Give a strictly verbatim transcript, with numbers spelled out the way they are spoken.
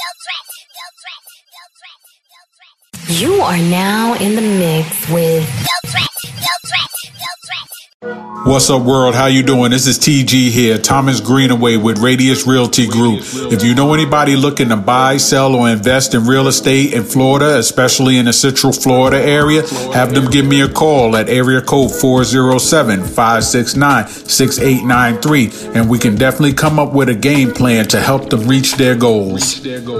You are now in the mix with What's up, world? How you doing? This is T G here, Thomas Greenaway with Radius Realty Group. If you know anybody looking to buy, sell, or invest in real estate in Florida, especially in the Central Florida area, have them give me a call at area code four oh seven, five six nine, six eight nine three, and we can definitely come up with a game plan to help them reach their goals.